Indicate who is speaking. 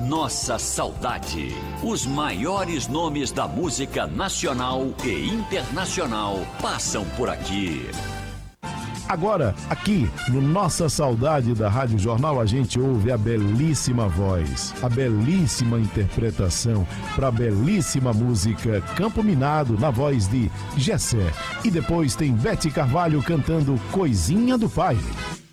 Speaker 1: Nossa Saudade. Os maiores nomes da música nacional e internacional passam por aqui.
Speaker 2: Agora, aqui no Nossa Saudade da Rádio Jornal, a gente ouve a belíssima voz, a belíssima interpretação para a belíssima música Campo Minado, na voz de Gessé. E depois tem Bete Carvalho cantando Coisinha do Pai.